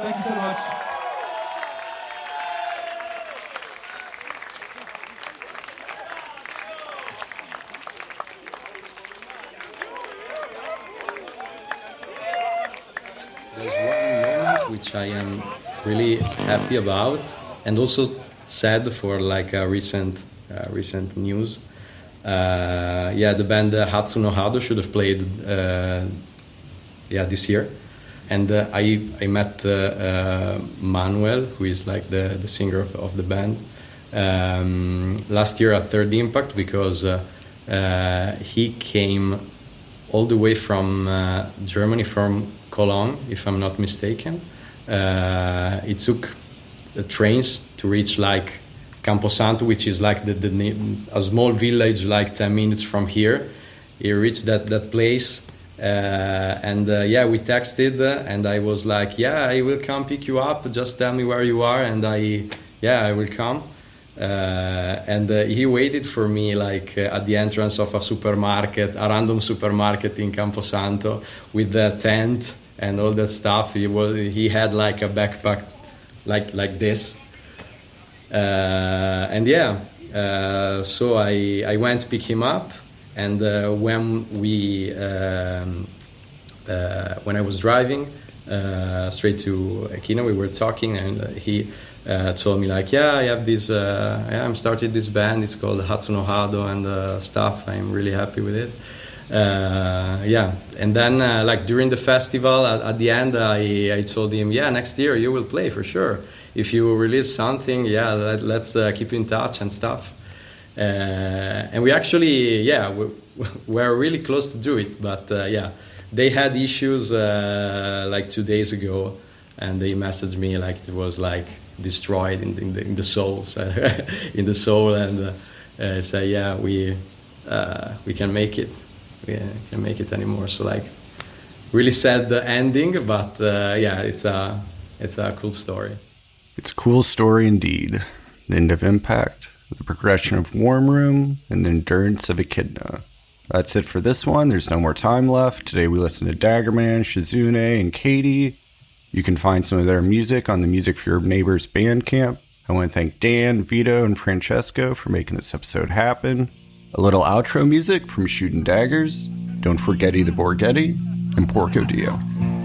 Thank you so much. There's one moment which I am really happy about, and also sad for like a recent news. The band Hatsu no Hado should have played this year, and I met Manuel, who is like the singer of the band, last year at Third Impact, because he came all the way from Germany, from Cologne, if I'm not mistaken. He took the trains to reach like Camposanto, which is like a small village like 10 minutes from here. He reached that place, and we texted, and I was like, I will come pick you up, just tell me where you are, and I will come. And he waited for me like at the entrance of a random supermarket in Camposanto, with the tent and all that stuff. He had like a backpack like this, so I went to pick him up, and when I was driving straight to Aquino, we were talking, and he told me like, I have this, I'm started this band, it's called Hatsu no Hado and stuff. I'm really happy with it. And then like during the festival, at the end, I told him, next year you will play for sure. If you release something, let's keep in touch and stuff. And we actually, we're really close to do it, but they had issues like 2 days ago, and they messaged me like it was like destroyed in the soul, in the soul, and say we can make it. We can make it anymore. So like, really sad ending, but it's a cool story. It's a cool story indeed. The end of Impact, the progression of Warm Room, and the endurance of Echidna. That's it for this one. There's no more time left. Today we listened to Daggerman, Shizune, and Katie. You can find some of their music on the Music for Your Neighbors Bandcamp. I want to thank Dan, Vito, and Francesco for making this episode happen. A little outro music from Shootin' Daggers, Don't Forgetti the Borghetti, and Porco Dio.